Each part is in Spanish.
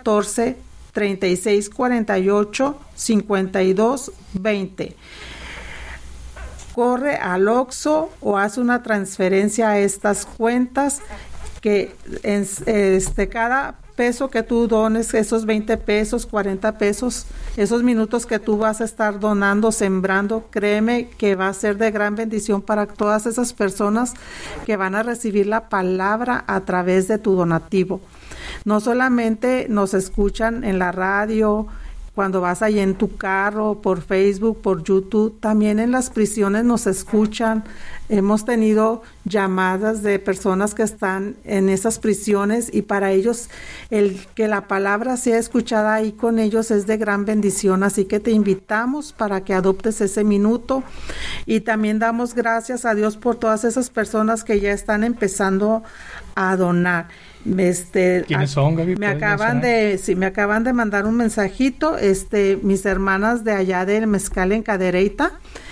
614-3648-5220. Corre al Oxxo o haz una transferencia a estas cuentas que cada peso que tú dones, esos 20 pesos, 40 pesos, esos minutos que tú vas a estar donando, sembrando, créeme que va a ser de gran bendición para todas esas personas que van a recibir la palabra a través de tu donativo. No solamente nos escuchan en la radio, cuando vas ahí en tu carro, por Facebook, por YouTube, también en las prisiones nos escuchan. Hemos tenido llamadas de personas que están en esas prisiones y para ellos el que la palabra sea escuchada ahí con ellos es de gran bendición. Así que te invitamos para que adoptes ese minuto y también damos gracias a Dios por todas esas personas que ya están empezando a donar. ¿Quiénes son, Gaby? Me acaban de mandar un mensajito, mis hermanas de allá del Mezcal en Cadereyta,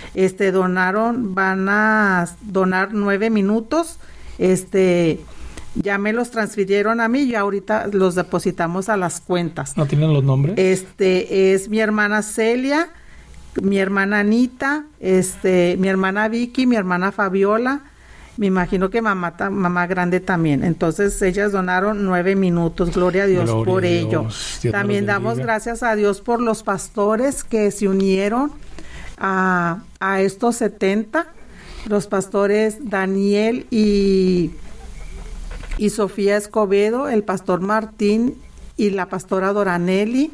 van a donar 9 minutos, ya me los transfirieron a mí y ahorita los depositamos a las cuentas. ¿No tienen los nombres? Es mi hermana Celia, mi hermana Anita, mi hermana Vicky, mi hermana Fabiola. Me imagino que mamá grande también. Entonces, ellas donaron 9 minutos. Gloria a Dios por ello. También damos gracias a Dios por los pastores que se unieron a estos 70. Los pastores Daniel y Sofía Escobedo, el pastor Martín y la pastora Doranelli,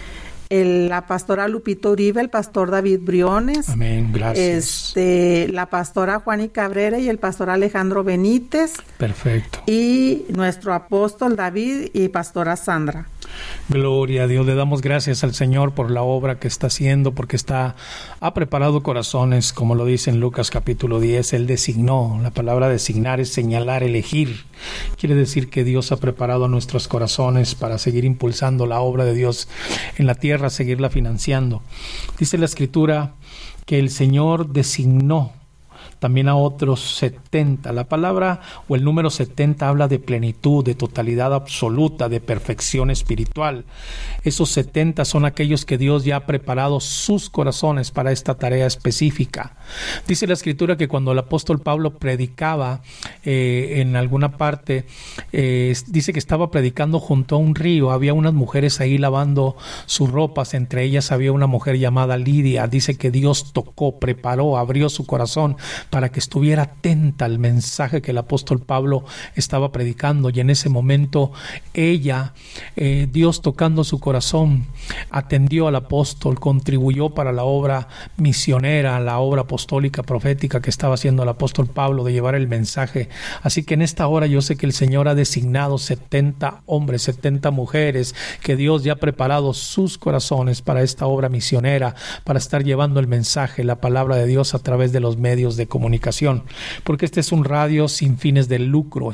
la pastora Lupito Uribe, el pastor David Briones. Amén, gracias. La pastora Juani Cabrera y el pastor Alejandro Benítez. Perfecto. Y nuestro apóstol David y pastora Sandra. Gloria a Dios, le damos gracias al Señor por la obra que está haciendo, porque ha preparado corazones, como lo dice en Lucas capítulo 10, Él designó. La palabra designar es señalar, elegir. Quiere decir que Dios ha preparado nuestros corazones para seguir impulsando la obra de Dios en la tierra, seguirla financiando. Dice la Escritura que el Señor designó también a otros 70. La palabra o el número 70 habla de plenitud, de totalidad absoluta, de perfección espiritual. Esos 70 son aquellos que Dios ya ha preparado sus corazones para esta tarea específica. Dice la Escritura que cuando el apóstol Pablo predicaba en alguna parte, dice que estaba predicando junto a un río. Había unas mujeres ahí lavando sus ropas, entre ellas había una mujer llamada Lidia. Dice que Dios tocó, preparó, abrió su corazón para que estuviera atenta al mensaje que el apóstol Pablo estaba predicando, y en ese momento ella, Dios tocando su corazón, atendió al apóstol, contribuyó para la obra misionera, la obra apostólica, profética que estaba haciendo el apóstol Pablo de llevar el mensaje. Así que en esta hora yo sé que el Señor ha designado 70 hombres, 70 mujeres, que Dios ya ha preparado sus corazones para esta obra misionera, para estar llevando el mensaje, la palabra de Dios a través de los medios de comunicación, porque este es un radio sin fines de lucro,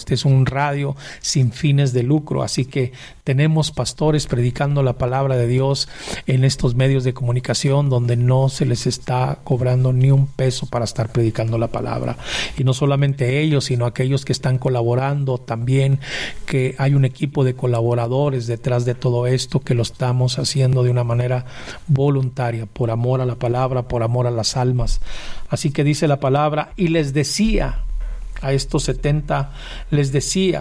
así que tenemos pastores predicando la palabra de Dios en estos medios de comunicación donde no se les está cobrando ni un peso para estar predicando la palabra, y no solamente ellos, sino aquellos que están colaborando también, que hay un equipo de colaboradores detrás de todo esto, que lo estamos haciendo de una manera voluntaria, por amor a la palabra, por amor a las almas. Así que dice la palabra, y les decía a estos 70, les decía: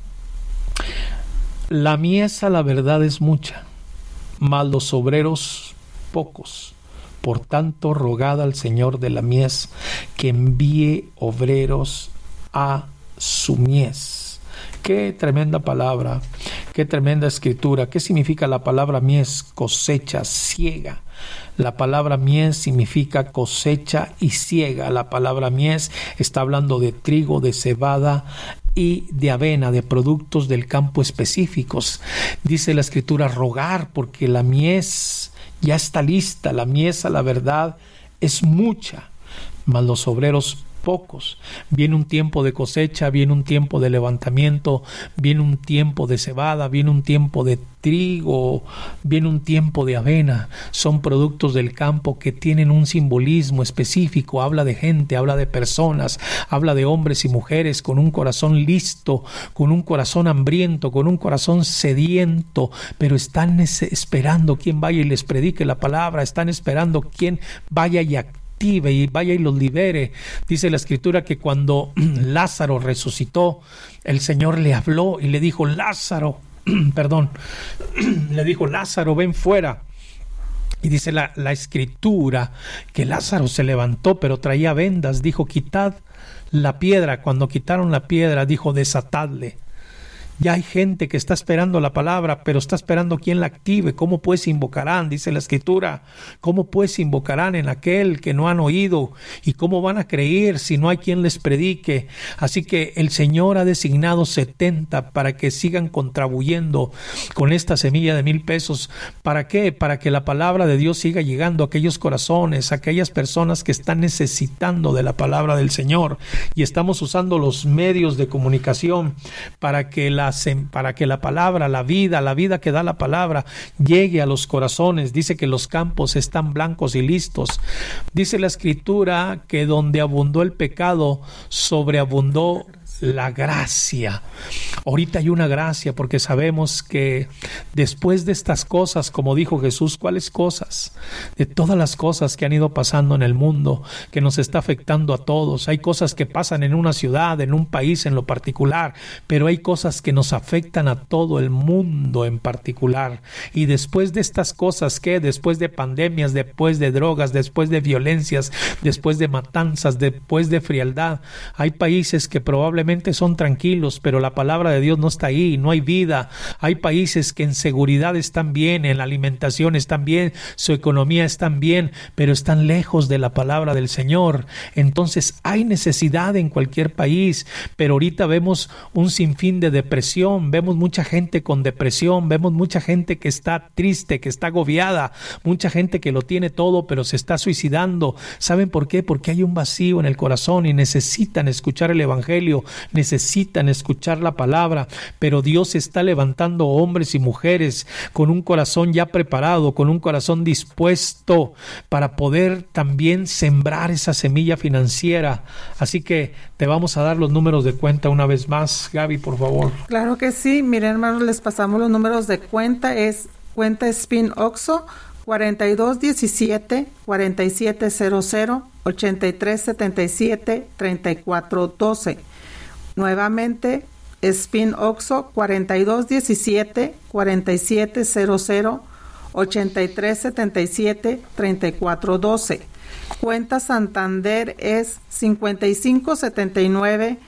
la mies a la verdad es mucha, mas los obreros pocos. Por tanto, rogad al Señor de la mies que envíe obreros a su mies. Qué tremenda palabra, qué tremenda escritura. ¿Qué significa la palabra mies? Cosecha, siega. La palabra mies significa cosecha y siega. La palabra mies está hablando de trigo, de cebada y de avena, de productos del campo específicos. Dice la Escritura, rogar, porque la mies ya está lista. La mies a la verdad es mucha, mas los obreros pocos. Viene un tiempo de cosecha, viene un tiempo de levantamiento, viene un tiempo de cebada, viene un tiempo de trigo, viene un tiempo de avena. Son productos del campo que tienen un simbolismo específico. Habla de gente, habla de personas, habla de hombres y mujeres con un corazón listo, con un corazón hambriento, con un corazón sediento, pero están esperando quien vaya y les predique la palabra, están esperando quien vaya y active y vaya y los libere. Dice la Escritura que cuando Lázaro resucitó, el Señor le habló y le dijo: Lázaro, le dijo: Lázaro, ven fuera. Y dice la Escritura que Lázaro se levantó, pero traía vendas. Dijo: quitad la piedra. Cuando quitaron la piedra, dijo: desatadle. Ya hay gente que está esperando la palabra, pero está esperando quien la active. ¿Cómo pues invocarán? Dice la Escritura. ¿Cómo pues invocarán en aquel que no han oído? ¿Y cómo van a creer si no hay quien les predique? Así que el Señor ha designado 70 para que sigan contribuyendo con esta semilla de 1,000 pesos. ¿Para qué? Para que la palabra de Dios siga llegando a aquellos corazones, a aquellas personas que están necesitando de la palabra del Señor. Y estamos usando los medios de comunicación para que la palabra, la vida que da la palabra llegue a los corazones. Dice que los campos están blancos y listos. Dice la Escritura que donde abundó el pecado, sobreabundó la gracia. Ahorita hay una gracia porque sabemos que después de estas cosas, como dijo Jesús, ¿cuáles cosas? De todas las cosas que han ido pasando en el mundo, que nos está afectando a todos. Hay cosas que pasan en una ciudad, en un país en lo particular, pero hay cosas que nos afectan a todo el mundo en particular. Y después de estas cosas, ¿qué? Después de pandemias, después de drogas, después de violencias, después de matanzas, después de frialdad, hay países que probablemente son tranquilos, pero la palabra de Dios no está ahí, no hay vida. Hay países que en seguridad están bien, en la alimentación están bien, su economía están bien, pero están lejos de la palabra del Señor. Entonces hay necesidad en cualquier país, pero ahorita vemos un sinfín de depresión, vemos mucha gente con depresión, vemos mucha gente que está triste, que está agobiada, mucha gente que lo tiene todo, pero se está suicidando. ¿Saben por qué? Porque hay un vacío en el corazón y necesitan escuchar el Evangelio, necesitan escuchar la palabra, pero Dios está levantando hombres y mujeres con un corazón ya preparado, con un corazón dispuesto para poder también sembrar esa semilla financiera. Así que te vamos a dar los números de cuenta una vez más. Gaby, por favor. Claro que sí. Miren, hermanos, les pasamos los números de cuenta. Es cuenta Spin Oxo 4217 4700 8377 3412. Nuevamente, Spin Oxo 4217 4700 8377 3412. Cuenta Santander es 5579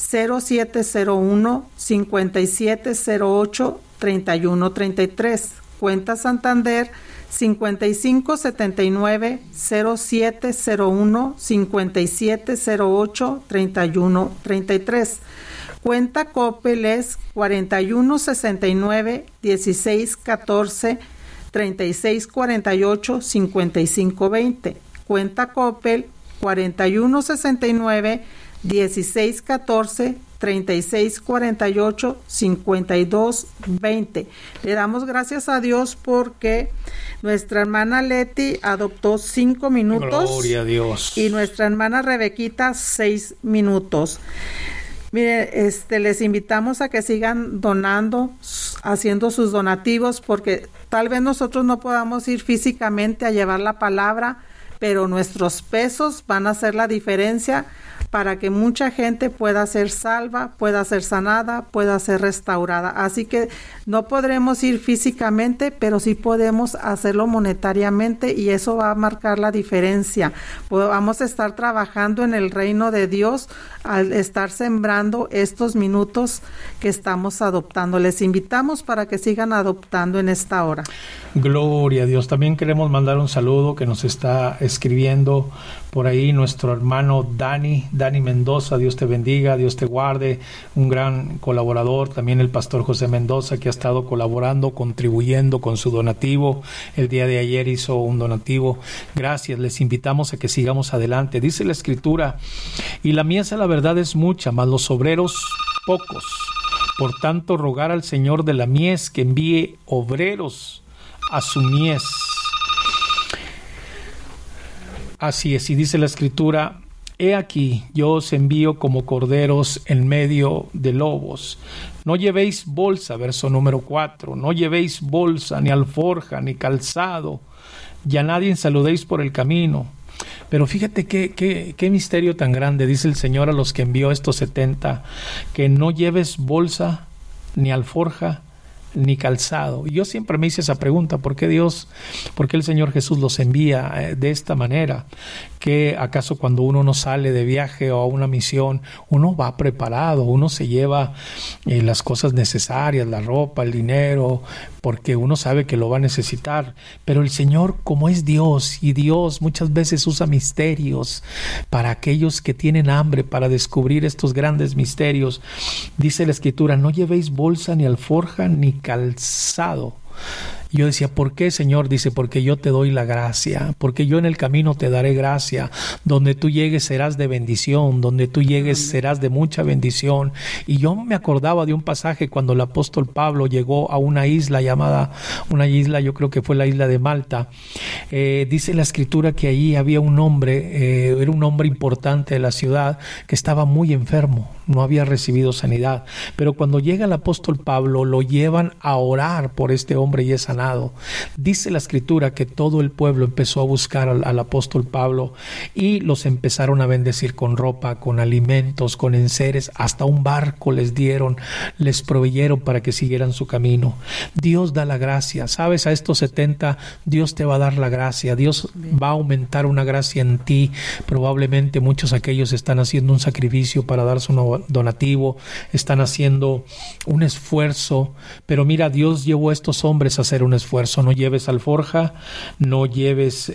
0701 5708 3133. Cuenta Santander 5579 0701 5708 3133. Cuenta Coppel es 4169 1614 3648 5520. Cuenta Coppel 4169 1614 3648 5220. Le damos gracias a Dios porque nuestra hermana Leti adoptó 5 minutos. Gloria a Dios. Y nuestra hermana Rebequita 6 minutos. Mire, les invitamos a que sigan donando, haciendo sus donativos, porque tal vez nosotros no podamos ir físicamente a llevar la palabra, pero nuestros pesos van a hacer la diferencia para que mucha gente pueda ser salva, pueda ser sanada, pueda ser restaurada. Así que no podremos ir físicamente, pero sí podemos hacerlo monetariamente y eso va a marcar la diferencia. Vamos a estar trabajando en el reino de Dios al estar sembrando estos minutos que estamos adoptando. Les invitamos para que sigan adoptando en esta hora. Gloria a Dios. También queremos mandar un saludo que nos está escribiendo por ahí nuestro hermano Dani Dani Mendoza, Dios te bendiga, Dios te guarde, un gran colaborador, también el pastor José Mendoza, que ha estado colaborando, contribuyendo con su donativo. El día de ayer hizo un donativo. Gracias, les invitamos a que sigamos adelante. Dice la Escritura: y la mies, la verdad, es mucha, mas los obreros pocos. Por tanto, rogar al Señor de la mies que envíe obreros a su mies. Así es, y dice la Escritura: he aquí, yo os envío como corderos en medio de lobos. No llevéis bolsa, verso número 4, no llevéis bolsa, ni alforja, ni calzado, y a nadie saludéis por el camino. Pero fíjate qué misterio tan grande, dice el Señor a los que envió estos 70, que no lleves bolsa, ni alforja, ni calzado. Y yo siempre me hice esa pregunta: ¿por qué el Señor Jesús los envía de esta manera? ¿Que acaso cuando uno no sale de viaje o a una misión, uno va preparado, uno se lleva las cosas necesarias, la ropa, el dinero, porque uno sabe que lo va a necesitar? Pero el Señor, como es Dios, y Dios muchas veces usa misterios para aquellos que tienen hambre, para descubrir estos grandes misterios, dice la Escritura: no llevéis bolsa, ni alforja, ni calzado. Yo decía, ¿por qué, Señor? Dice, porque yo te doy la gracia, porque yo en el camino te daré gracia. Donde tú llegues serás de bendición, donde tú llegues serás de mucha bendición. Y yo me acordaba de un pasaje cuando el apóstol Pablo llegó a una isla yo creo que fue la isla de Malta. Dice la Escritura que ahí había un hombre, era un hombre importante de la ciudad, que estaba muy enfermo, no había recibido sanidad. Pero cuando llega el apóstol Pablo, lo llevan a orar por este hombre y es sanado. Dice la Escritura que todo el pueblo empezó a buscar al apóstol Pablo y los empezaron a bendecir con ropa, con alimentos, con enseres, hasta un barco les dieron, les proveyeron para que siguieran su camino. Dios da la gracia, sabes, a estos 70 Dios te va a dar la gracia, Dios va a aumentar una gracia en ti. Probablemente muchos aquellos están haciendo un sacrificio para dar su donativo, están haciendo un esfuerzo, pero mira, Dios llevó a estos hombres a hacer un esfuerzo. No lleves alforja, no lleves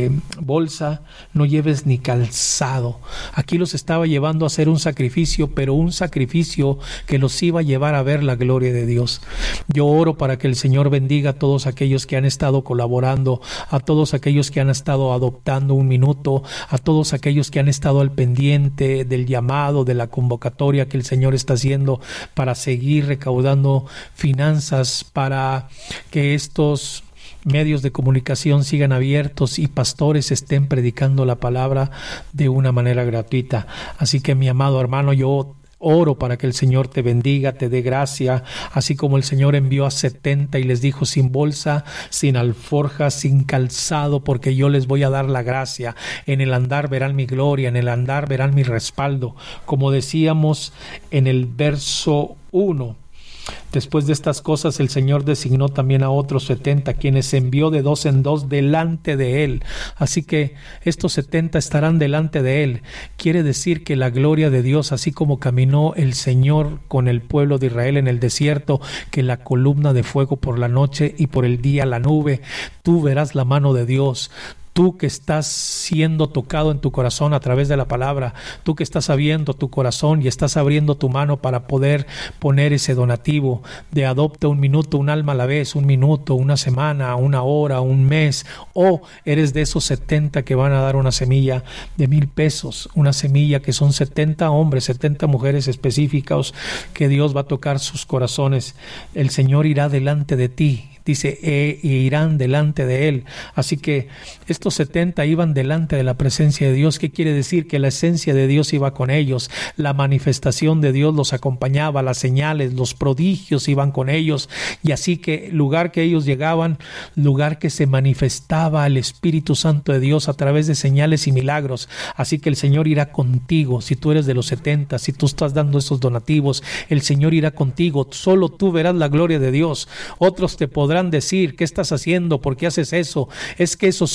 bolsa, no lleves ni calzado. Aquí los estaba llevando a hacer un sacrificio, pero un sacrificio que los iba a llevar a ver la gloria de Dios. Yo oro para que el Señor bendiga a todos aquellos que han estado colaborando, a todos aquellos que han estado adoptando un minuto, a todos aquellos que han estado al pendiente del llamado, de la convocatoria que el Señor está haciendo para seguir recaudando finanzas, para que estos medios de comunicación sigan abiertos y pastores estén predicando la palabra de una manera gratuita. Así que, mi amado hermano, yo oro para que el Señor te bendiga, te dé gracia, así como el Señor envió a 70 y les dijo: sin bolsa, sin alforja, sin calzado, porque yo les voy a dar la gracia. En el andar verán mi gloria, en el andar verán mi respaldo. Como decíamos en el verso 1, después de estas cosas el Señor designó también a otros 70, quienes envió de 2 en 2 delante de él. Así que estos 70 estarán delante de él. Quiere decir que la gloria de Dios, así como caminó el Señor con el pueblo de Israel en el desierto, que la columna de fuego por la noche y por el día la nube, tú verás la mano de Dios. Tú que estás siendo tocado en tu corazón a través de la palabra, tú que estás abriendo tu corazón y estás abriendo tu mano para poder poner ese donativo de adopta un minuto, un alma a la vez, un minuto, una semana, una hora, un mes, o eres de esos 70 que van a dar una semilla de $1,000, una semilla que son 70 hombres, 70 mujeres específicas que Dios va a tocar sus corazones. El Señor irá delante de ti. Dice, irán delante de él. Así que estos 70 iban delante de la presencia de Dios. ¿Qué quiere decir? Que la esencia de Dios iba con ellos, la manifestación de Dios los acompañaba, las señales, los prodigios iban con ellos, y así que lugar que ellos llegaban, lugar que se manifestaba el Espíritu Santo de Dios a través de señales y milagros. Así que el Señor irá contigo. Si tú eres de los 70, si tú estás dando esos donativos, el Señor irá contigo. Solo tú verás la gloria de Dios. Otros te podrán decir: ¿qué estás haciendo? ¿Por qué haces eso? Es que esos otros no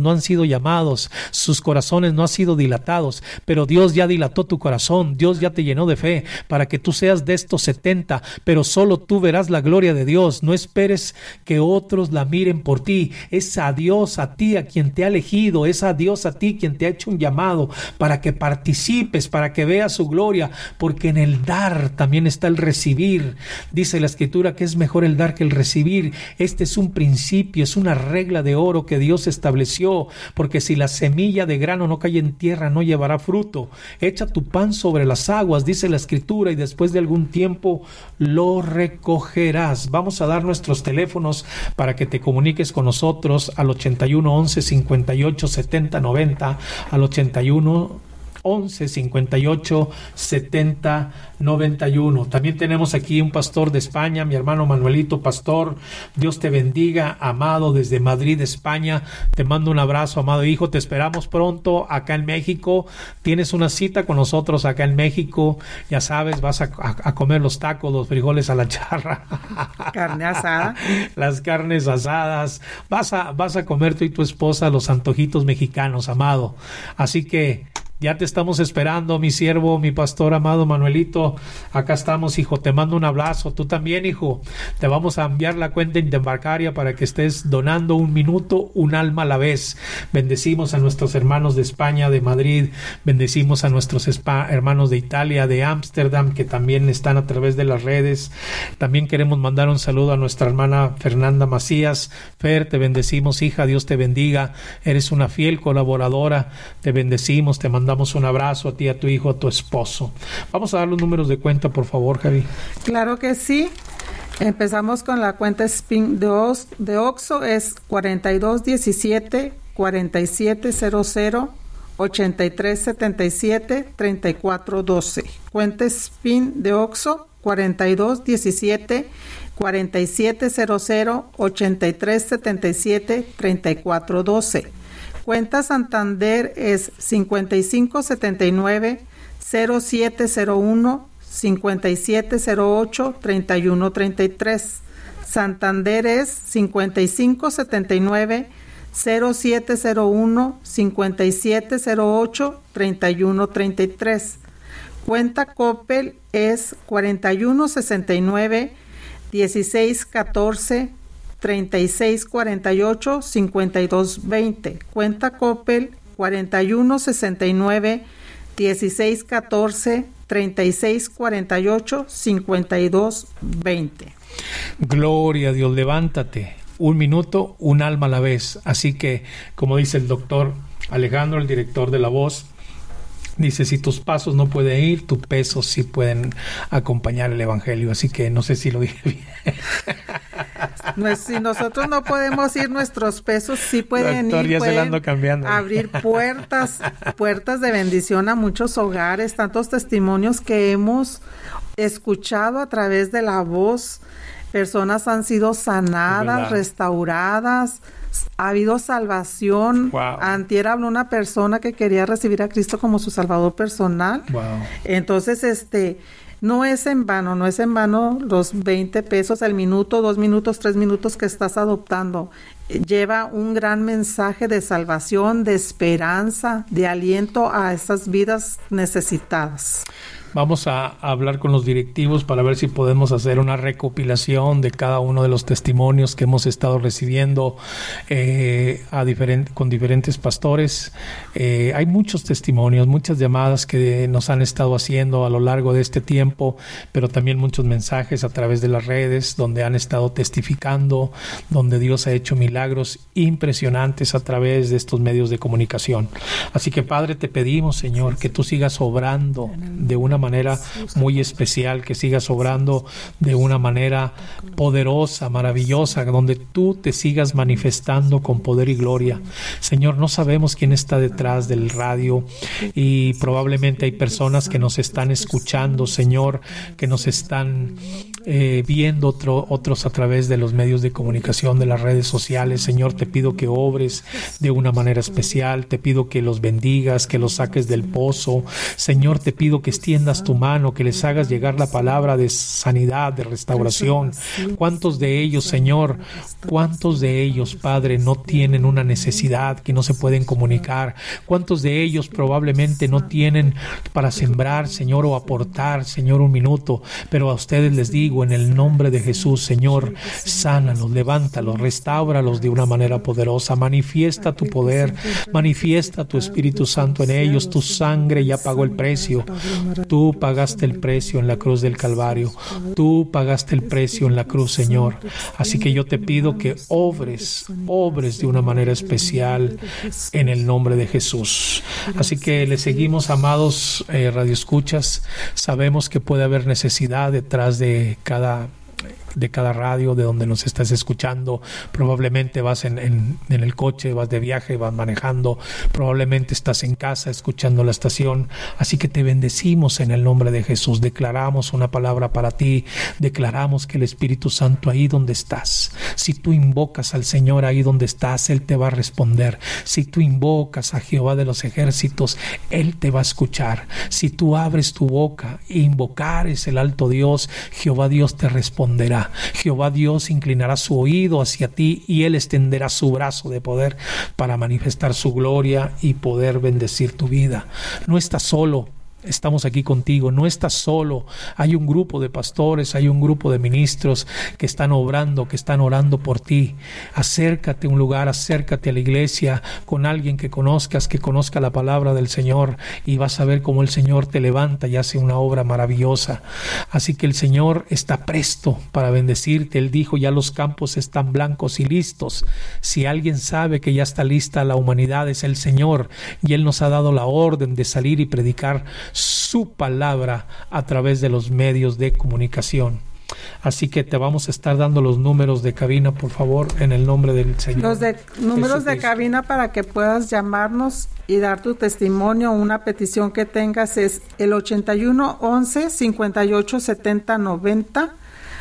no han sido llamados, sus corazones no han sido dilatados, pero Dios ya dilató tu corazón, Dios ya te llenó de fe para que tú seas de estos 70, pero solo tú verás la gloria de Dios. No esperes que otros la miren por ti. Es a Dios, a ti, a quien te ha elegido, es a Dios, a ti, quien te ha hecho un llamado para que participes, para que veas su gloria, porque en el dar también está el recibir. Dice la Escritura que es mejor el dar que el recibir. Este es un principio, es una regla de oro que Dios estableció, porque si la semilla de grano no cae en tierra, no llevará fruto. Echa tu pan sobre las aguas, dice la Escritura, y después de algún tiempo lo recogerás. Vamos a dar nuestros teléfonos para que te comuniques con nosotros al 81 11 58 70 90, al 81 11 58 70 91. También tenemos aquí un pastor de España, mi hermano Manuelito. Pastor, Dios te bendiga, amado, desde Madrid, España. Te mando un abrazo, amado hijo. Te esperamos pronto acá en México. Tienes una cita con nosotros acá en México. Ya sabes, vas a comer los tacos, los frijoles a la charra, carne asada, las carnes asadas. Vas a comer tú y tu esposa los antojitos mexicanos, amado. Así que ya te estamos esperando, mi siervo, mi pastor amado Manuelito. Acá estamos, hijo. Te mando un abrazo. Tú también, hijo. Te vamos a enviar la cuenta interbancaria para que estés donando un minuto, un alma a la vez. Bendecimos a nuestros hermanos de España, de Madrid. Bendecimos a nuestros hermanos de Italia, de Ámsterdam, que también están a través de las redes. También queremos mandar un saludo a nuestra hermana Fernanda Macías. Fer, te bendecimos, hija. Dios te bendiga. Eres una fiel colaboradora. Te bendecimos, te mandamos un abrazo a ti, a tu hijo, a tu esposo. Vamos a dar los números de cuenta, por favor, Javi. Claro que sí. Empezamos con la cuenta SPIN de OXXO, es 4217 4700 8377 3412. Cuenta SPIN de OXXO 4217 4700 8377 3412. Cuenta Santander es 5579 0701 5708 3133. Santander es 5579 0701 5708 3133. Cuenta Coppel es 4169 1614 3648 5220. Cuenta Coppel 4169 1614 3648 5220. Gloria a Dios. Levántate. Un minuto, un alma a la vez. Así que, como dice el doctor Alejandro, el director de La Voz, dice, si tus pasos no pueden ir, tus pesos sí pueden acompañar el evangelio. Así que no sé si lo dije bien. Si nosotros no podemos ir, nuestros pesos sí pueden doctor, ir, ya pueden se la ando cambiando. Abrir puertas de bendición a muchos hogares, tantos testimonios que hemos escuchado a través de La Voz. Personas han sido sanadas, restauradas, ha habido salvación. Wow. Antier habló una persona que quería recibir a Cristo como su Salvador personal. Wow. Entonces, no es en vano los 20 pesos, el minuto, 2 minutos, 3 minutos que estás adoptando. Lleva un gran mensaje de salvación, de esperanza, de aliento a estas vidas necesitadas. Vamos a hablar con los directivos para ver si podemos hacer una recopilación de cada uno de los testimonios que hemos estado recibiendo con diferentes pastores. Hay muchos testimonios, muchas llamadas que nos han estado haciendo a lo largo de este tiempo, pero también muchos mensajes a través de las redes donde han estado testificando, donde Dios ha hecho milagros impresionantes a través de estos medios de comunicación. Así que, Padre, te pedimos, Señor, que tú sigas obrando de una manera muy especial, que sigas obrando de una manera poderosa, maravillosa, donde tú te sigas manifestando con poder y gloria. Señor, no sabemos quién está detrás del radio y probablemente hay personas que nos están escuchando, Señor, que nos están viendo otros a través de los medios de comunicación, de las redes sociales. Señor, te pido que obres de una manera especial, te pido que los bendigas, que los saques del pozo. Señor, te pido que extiendas extiendas tu mano, que les hagas llegar la palabra de sanidad, de restauración. ¿Cuántos de ellos, Señor, cuántos de ellos, Padre, no tienen una necesidad, que no se pueden comunicar? ¿Cuántos de ellos probablemente no tienen para sembrar, Señor, o aportar, Señor, un minuto? Pero a ustedes les digo, en el nombre de Jesús, Señor, sánalos, levántalos, restáuralos de una manera poderosa. Manifiesta tu poder, manifiesta tu Espíritu Santo en ellos. Tu sangre ya pagó el precio. Tú pagaste el precio en la cruz del Calvario. Tú pagaste el precio en la cruz, Señor. Así que yo te pido que obres de una manera especial en el nombre de Jesús. Así que le seguimos, amados radioescuchas. Sabemos que puede haber necesidad detrás de cada radio, de donde nos estás escuchando. Probablemente vas en el coche, vas de viaje, vas manejando, probablemente estás en casa escuchando la estación. Así que te bendecimos en el nombre de Jesús. Declaramos una palabra para ti, declaramos que el Espíritu Santo, ahí donde estás, si tú invocas al Señor ahí donde estás, Él te va a responder. Si tú invocas a Jehová de los ejércitos, Él te va a escuchar. Si tú abres tu boca e invocares el alto Dios, Jehová Dios te responderá. Jehová Dios inclinará su oído hacia ti y Él extenderá su brazo de poder para manifestar su gloria y poder bendecir tu vida. No estás solo. Estamos aquí contigo, no estás solo. Hay un grupo de pastores, hay un grupo de ministros que están obrando, que están orando por ti. Acércate a un lugar, acércate a la iglesia con alguien que conozcas, que conozca la palabra del Señor, y vas a ver cómo el Señor te levanta y hace una obra maravillosa. Así que el Señor está presto para bendecirte. Él dijo, ya los campos están blancos y listos. Si alguien sabe que ya está lista la humanidad, es el Señor, y Él nos ha dado la orden de salir y predicar su palabra a través de los medios de comunicación. Así que te vamos a estar dando los números de cabina, por favor, en el nombre del Señor. Los números de cabina para que puedas llamarnos y dar tu testimonio o una petición que tengas es el 81 11 58 70 90,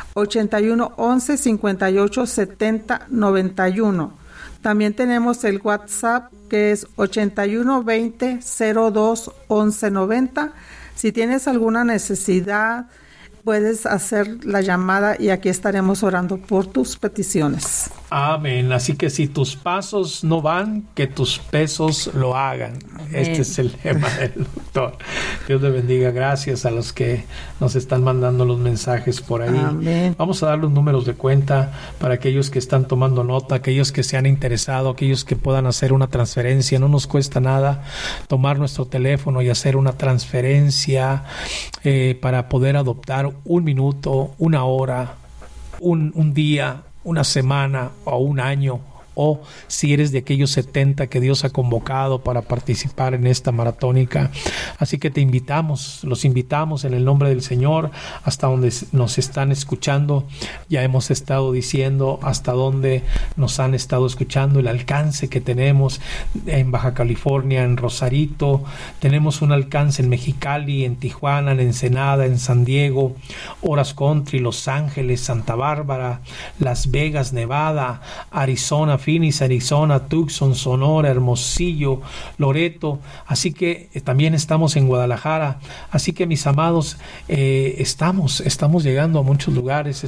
81 11 58 70 91. También tenemos el WhatsApp, que es 81 20 02 11 90. Si tienes alguna necesidad, puedes hacer la llamada y aquí estaremos orando por tus peticiones. Amén. Así que si tus pasos no van, que tus pesos lo hagan. Amén. Este es el lema del doctor. Dios le bendiga. Gracias a los que nos están mandando los mensajes por ahí. Amén. Vamos a dar los números de cuenta para aquellos que están tomando nota, aquellos que se han interesado, aquellos que puedan hacer una transferencia. No nos cuesta nada tomar nuestro teléfono y hacer una transferencia para poder adoptar un minuto, una hora, un día, una semana o un año, o si eres de aquellos 70 que Dios ha convocado para participar en esta maratónica. Así que te invitamos, los invitamos en el nombre del Señor hasta donde nos están escuchando. Ya hemos estado diciendo hasta dónde nos han estado escuchando, el alcance que tenemos en Baja California, en Rosarito. Tenemos un alcance en Mexicali, en Tijuana, en Ensenada, en San Diego, Orange Country, Los Ángeles, Santa Bárbara, Las Vegas, Nevada, Arizona, Phoenix, Arizona, Tucson, Sonora, Hermosillo, Loreto. Así que también estamos en Guadalajara. Así que, mis amados, estamos llegando a muchos lugares,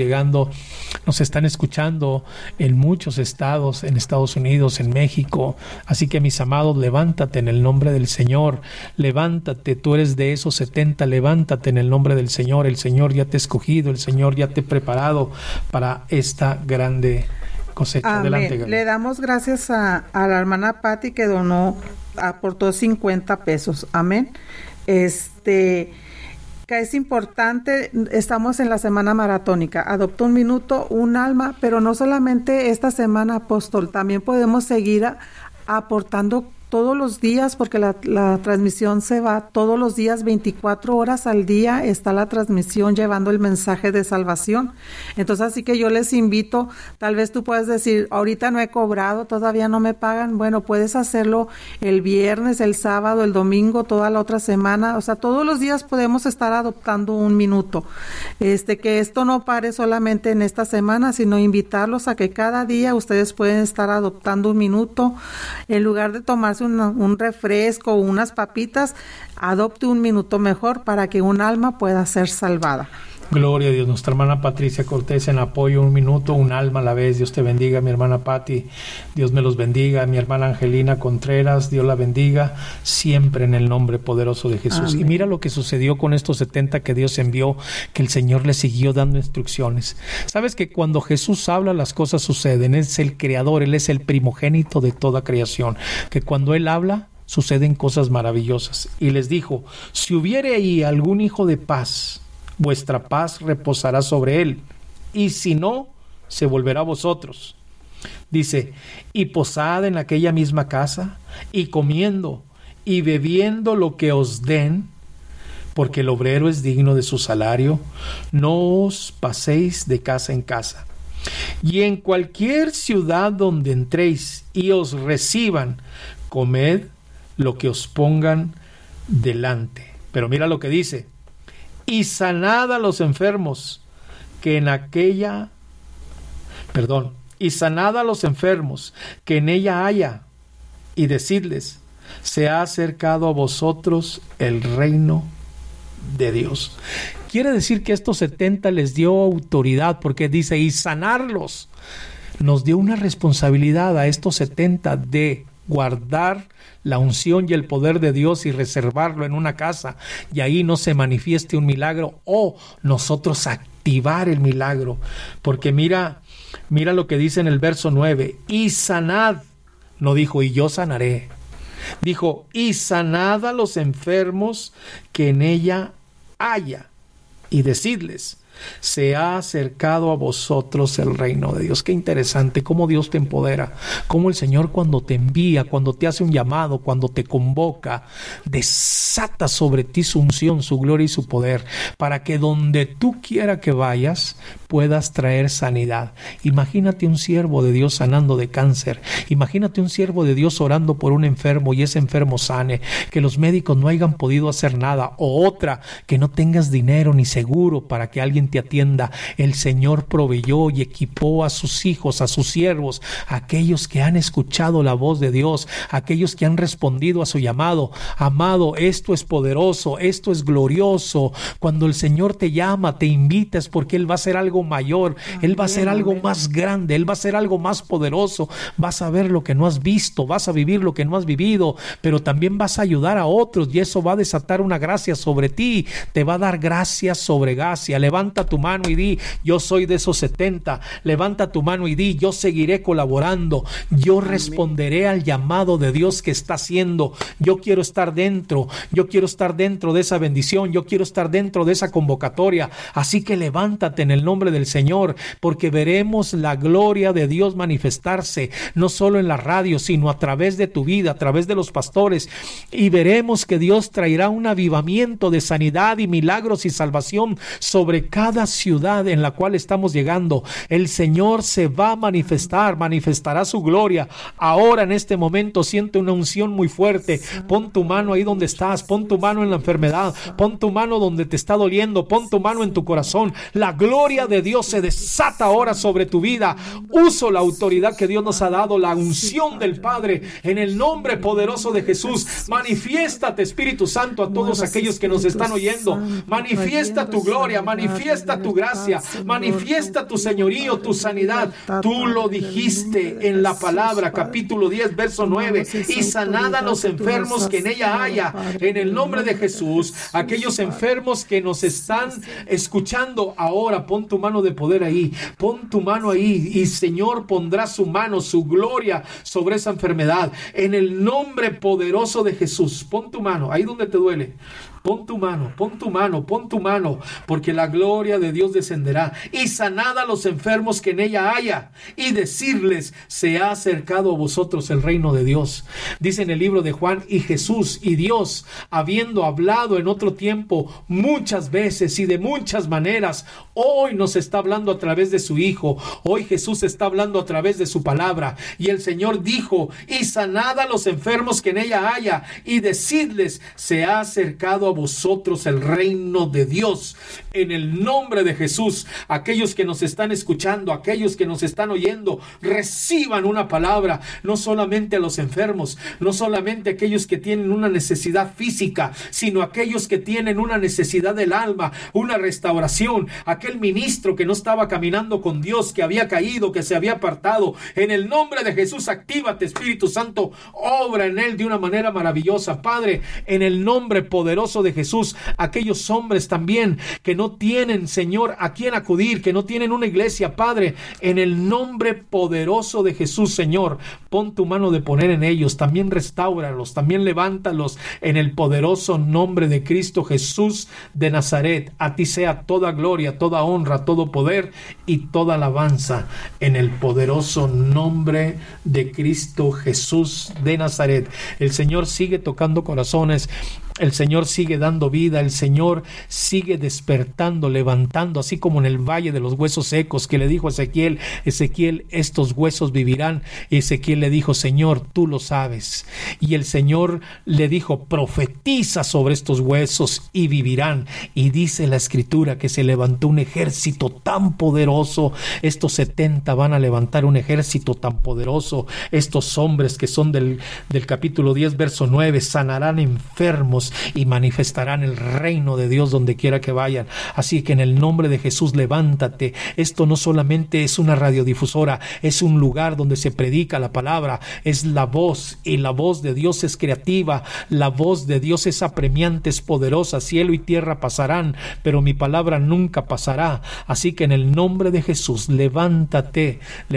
nos están escuchando en muchos estados, en Estados Unidos, en México. Así que, mis amados, levántate en el nombre del Señor. Levántate, tú eres de esos 70, levántate en el nombre del Señor. El Señor ya te ha escogido, el Señor ya te ha preparado para esta grande cosecha. Adelante, le damos gracias a la hermana Patti que aportó 50 pesos. Amén. Que es importante, estamos en la semana maratónica. Adopta un minuto, un alma, pero no solamente esta semana, apóstol, también podemos seguir aportando todos los días, porque la transmisión se va todos los días, 24 horas al día está la transmisión llevando el mensaje de salvación. Entonces, así que yo les invito, tal vez tú puedes decir, ahorita no he cobrado, todavía no me pagan. Bueno, puedes hacerlo el viernes, el sábado, el domingo, toda la otra semana. O sea, todos los días podemos estar adoptando un minuto. Que esto no pare solamente en esta semana, sino invitarlos a que cada día ustedes pueden estar adoptando un minuto. En lugar de tomarse tomarse un refresco o unas papitas, adopte un minuto mejor para que un alma pueda ser salvada. Gloria a Dios. Nuestra hermana Patricia Cortés en apoyo, un minuto, un alma a la vez. Dios te bendiga, mi hermana Pati. Dios me los bendiga. Mi hermana Angelina Contreras, Dios la bendiga siempre en el nombre poderoso de Jesús. Amén. Y mira lo que sucedió con estos 70 que Dios envió, que el Señor les siguió dando instrucciones. Sabes que cuando Jesús habla, las cosas suceden. Es el creador, Él es el primogénito de toda creación. Que cuando Él habla, suceden cosas maravillosas. Y les dijo: si hubiere ahí algún hijo de paz, vuestra paz reposará sobre él, y si no, se volverá a vosotros. Dice: y posad en aquella misma casa, y comiendo y bebiendo lo que os den, porque el obrero es digno de su salario. No os paséis de casa en casa. Y en cualquier ciudad donde entréis y os reciban, comed lo que os pongan delante. Pero mira lo que dice: y sanad a los enfermos que en ella haya, y decidles: se ha acercado a vosotros el reino de Dios. Quiere decir que estos 70 les dio autoridad, porque dice: y sanarlos. Nos dio una responsabilidad a estos 70 de guardar la unción y el poder de Dios y reservarlo en una casa, y ahí no se manifieste un milagro, o nosotros activar el milagro. Porque mira lo que dice en el verso 9: y sanad. No dijo: y yo sanaré. Dijo: y sanad a los enfermos que en ella haya, y decidles: se ha acercado a vosotros el reino de Dios. Qué interesante cómo Dios te empodera, cómo el Señor, cuando te envía, cuando te hace un llamado, cuando te convoca, desata sobre ti su unción, su gloria y su poder, para que donde tú quiera que vayas puedas traer sanidad. Imagínate un siervo de Dios sanando de cáncer. Imagínate un siervo de Dios orando por un enfermo y ese enfermo sane, que los médicos no hayan podido hacer nada. O otra, que no tengas dinero ni seguro para que alguien te atienda. El Señor proveyó y equipó a sus hijos, a sus siervos, a aquellos que han escuchado la voz de Dios, a aquellos que han respondido a su llamado. Amado, esto es poderoso, esto es glorioso. Cuando el Señor te llama, te invita, es porque Él va a hacer algo mayor, Él va a hacer algo más grande, Él va a hacer algo más poderoso. Vas a ver lo que no has visto, vas a vivir lo que no has vivido, pero también vas a ayudar a otros, y eso va a desatar una gracia sobre ti. Te va a dar gracia sobre gracia. Levanta tu mano y di: yo soy de esos 70. Levanta tu mano y di: yo seguiré colaborando, yo responderé al llamado de Dios que está haciendo. Yo quiero estar dentro de esa bendición, yo quiero estar dentro de esa convocatoria. Así que levántate en el nombre del Señor, porque veremos la gloria de Dios manifestarse, no solo en la radio, sino a través de tu vida, a través de los pastores, y veremos que Dios traerá un avivamiento de sanidad y milagros y salvación sobre cada ciudad en la cual estamos llegando. El Señor se va a manifestará su gloria. Ahora, en este momento, siente una unción muy fuerte. Pon tu mano ahí donde estás, pon tu mano en la enfermedad, pon tu mano donde te está doliendo, pon tu mano en tu corazón. La gloria de Dios se desata ahora sobre tu vida. Uso la autoridad que Dios nos ha dado, la unción del Padre, en el nombre poderoso de Jesús. Manifiéstate, Espíritu Santo, a todos aquellos que nos están oyendo. Manifiesta tu gloria, manifiesta tu gracia, manifiesta tu señorío, tu sanidad. Tú lo dijiste en la palabra, capítulo 10, verso 9: y sanad a los enfermos que en ella haya. En el nombre de Jesús, aquellos enfermos que nos están escuchando ahora, pon tu mano de poder ahí, pon tu mano ahí, y Señor pondrá su mano, su gloria sobre esa enfermedad. En el nombre poderoso de Jesús, pon tu mano ahí donde te duele. Pon tu mano, porque la gloria de Dios descenderá. Y sanad a los enfermos que en ella haya, y decirles: se ha acercado a vosotros el reino de Dios. Dice en el libro de Juan: y Jesús y Dios, habiendo hablado en otro tiempo muchas veces y de muchas maneras, hoy nos nos está hablando a través de su Hijo. Hoy Jesús está hablando a través de su palabra. Y el Señor dijo: y sanad a los enfermos que en ella haya, y decidles: se ha acercado a vosotros el reino de Dios. En el nombre de Jesús, aquellos que nos están escuchando, aquellos que nos están oyendo, reciban una palabra, no solamente a los enfermos, no solamente a aquellos que tienen una necesidad física, sino a aquellos que tienen una necesidad del alma, una restauración. Aquel ministro que no estaba caminando con Dios, que había caído, que se había apartado, en el nombre de Jesús, actívate, Espíritu Santo, obra en él de una manera maravillosa. Padre, en el nombre poderoso de Jesús, aquellos hombres también que no tienen, Señor, a quién acudir, que no tienen una iglesia, Padre, en el nombre poderoso de Jesús, Señor, pon tu mano de poder en ellos, también restáuralos, también levántalos, en el poderoso nombre de Cristo Jesús de Nazaret. A ti sea toda gloria, toda honra, todo poder y toda alabanza, en el poderoso nombre de Cristo Jesús de Nazaret. El Señor sigue tocando corazones. El Señor sigue dando vida, el Señor sigue despertando, levantando, así como en el valle de los huesos secos, que le dijo a Ezequiel: Ezequiel, estos huesos vivirán. Y Ezequiel le dijo: Señor, tú lo sabes. Y el Señor le dijo: profetiza sobre estos huesos y vivirán. Y dice la Escritura que se levantó un ejército tan poderoso. Estos 70 van a levantar un ejército tan poderoso. Estos hombres que son del capítulo 10, verso 9, sanarán enfermos y manifestarán el reino de Dios donde quiera que vayan. Así que en el nombre de Jesús, levántate. Esto no solamente es una radiodifusora, es un lugar donde se predica la palabra, es la voz, y la voz de Dios es creativa, la voz de Dios es apremiante, es poderosa. Cielo y tierra pasarán, pero mi palabra nunca pasará. Así que en el nombre de Jesús, levántate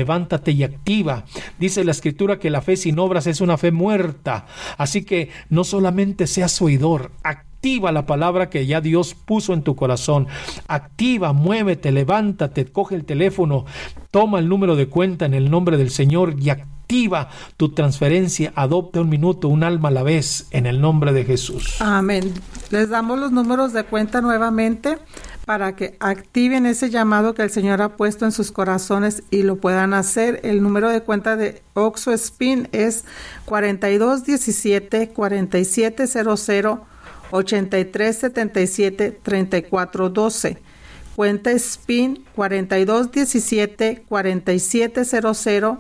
y activa. Dice la Escritura que la fe sin obras es una fe muerta. Así que no solamente seas oidor, activa la palabra que ya Dios puso en tu corazón. Activa, muévete, levántate, coge el teléfono, toma el número de cuenta en el nombre del Señor y activa tu transferencia. Adopta un minuto, un alma a la vez, en el nombre de Jesús. Amén. Les damos los números de cuenta nuevamente para que activen ese llamado que el Señor ha puesto en sus corazones y lo puedan hacer. El número de cuenta de Oxo Spin es 4217 4700 8377 3412. Cuenta Spin 4217 4700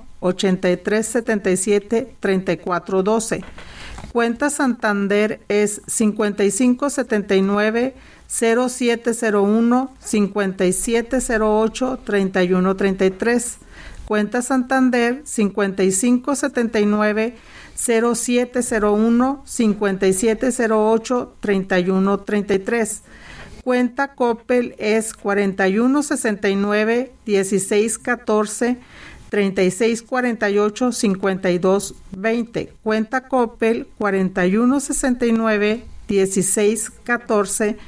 8377 3412. Cuenta Santander es 5579 0701 5708 3133. Cuenta Santander 5579 0701 5708 3133. Cuenta Coppel es 4169 1614 3648 5220. Cuenta Coppel 4169 1614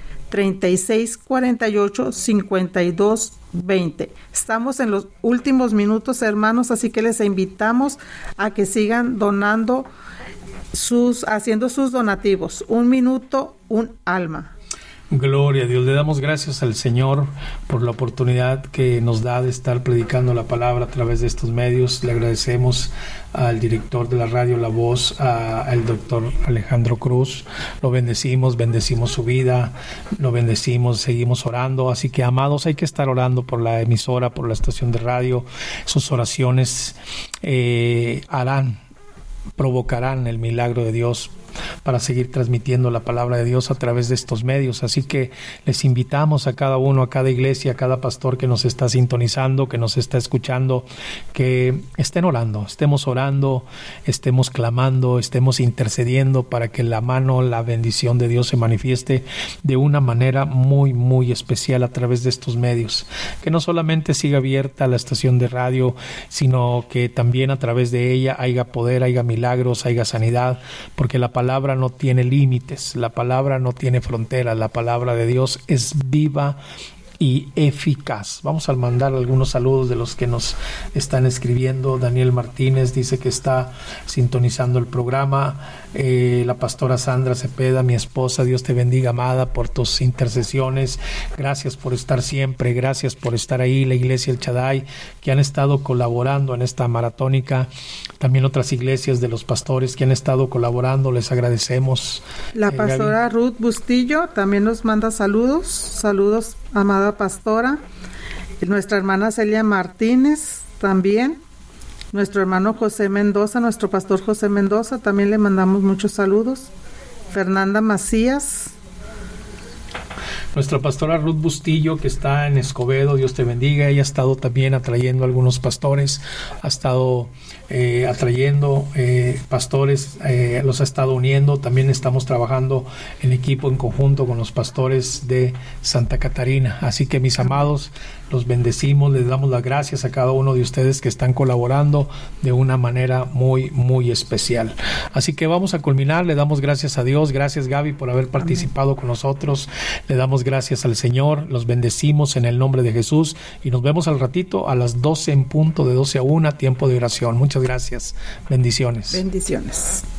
3648 5220. Estamos en los últimos minutos, hermanos, así que les invitamos a que sigan donando, haciendo sus donativos. Un minuto, un alma. Gloria a Dios. Le damos gracias al Señor por la oportunidad que nos da de estar predicando la palabra a través de estos medios. Le agradecemos al director de la radio La Voz, al doctor Alejandro Cruz. Lo bendecimos su vida, lo bendecimos, seguimos orando. Así que, amados, hay que estar orando por la emisora, por la estación de radio. Sus oraciones provocarán el milagro de Dios para seguir transmitiendo la palabra de Dios a través de estos medios. Así que les invitamos a cada uno, a cada iglesia, a cada pastor que nos está sintonizando, que nos está escuchando, que estén orando, estemos orando, estemos clamando, estemos intercediendo para que la bendición de Dios se manifieste de una manera muy, muy especial a través de estos medios. Que no solamente siga abierta la estación de radio, sino que también a través de ella haya poder, haya milagros, haya sanidad, porque la palabra no tiene límites, la palabra no tiene fronteras, la palabra de Dios es viva y eficaz. Vamos a mandar algunos saludos de los que nos están escribiendo. Daniel Martínez dice que está sintonizando el programa. La pastora Sandra Cepeda, mi esposa, Dios te bendiga, amada, por tus intercesiones. Gracias por estar siempre, gracias por estar ahí. La iglesia El Shaddai, que han estado colaborando en esta maratónica. También otras iglesias de los pastores que han estado colaborando, les agradecemos. La pastora Ruth Bustillo también nos manda saludos, amada pastora. Nuestra hermana Celia Martínez también. Nuestro hermano José Mendoza, nuestro pastor José Mendoza, también le mandamos muchos saludos. Fernanda Macías. Nuestra pastora Ruth Bustillo, que está en Escobedo, Dios te bendiga. Ella ha estado también atrayendo a algunos pastores, ha estado atrayendo pastores, los ha estado uniendo. También estamos trabajando en equipo, en conjunto con los pastores de Santa Catarina. Así que, mis amados, los bendecimos, les damos las gracias a cada uno de ustedes que están colaborando de una manera muy, muy especial. Así que vamos a culminar, le damos gracias a Dios. Gracias, Gaby, por haber participado con nosotros. Le damos gracias al Señor, los bendecimos en el nombre de Jesús y nos vemos al ratito a las 12 en punto, de 12 a 1, tiempo de oración. Muchas gracias. Bendiciones. Bendiciones.